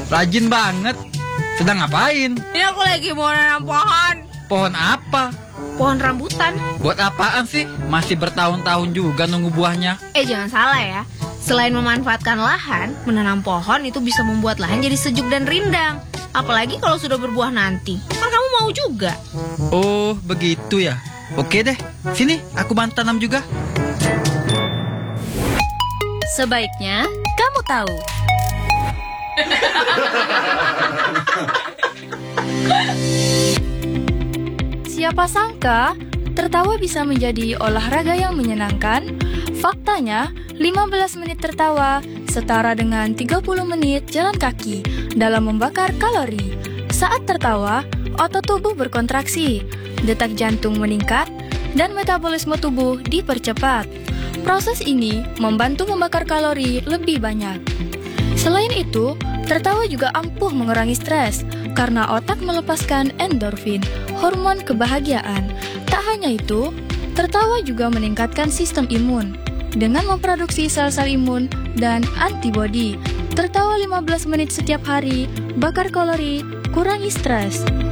Rajin banget. Sedang ngapain? Ini aku lagi mau nanam pohon. Pohon apa? Pohon rambutan. Buat apaan sih? Masih bertahun-tahun juga nunggu buahnya. Jangan salah ya. Selain memanfaatkan lahan, menanam pohon itu bisa membuat lahan jadi sejuk dan rindang. Apalagi kalau sudah berbuah nanti. Kan kamu mau juga. Oh, begitu ya. Oke deh, sini aku bantu tanam juga. Sebaiknya kamu tahu. Siapa sangka tertawa bisa menjadi olahraga yang menyenangkan? Faktanya, 15 menit tertawa setara dengan 30 menit jalan kaki dalam membakar kalori. Saat tertawa, otot tubuh berkontraksi, detak jantung meningkat, dan metabolisme tubuh dipercepat. Proses ini membantu membakar kalori lebih banyak. Selain itu, tertawa juga ampuh mengurangi stres karena otak melepaskan endorfin, hormon kebahagiaan. Tak hanya itu, tertawa juga meningkatkan sistem imun dengan memproduksi sel-sel imun dan antibodi. Tertawa 15 menit setiap hari, bakar kalori, kurangi stres.